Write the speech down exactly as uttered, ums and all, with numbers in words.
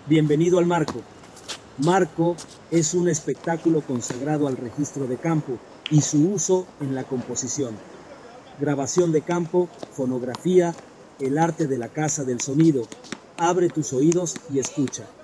Bienvenido al Marco. Marco es un espectáculo consagrado al registro de campo y su uso en la composición. Grabación de campo, fonografía, el arte de la casa del sonido. Abre tus oídos y escucha.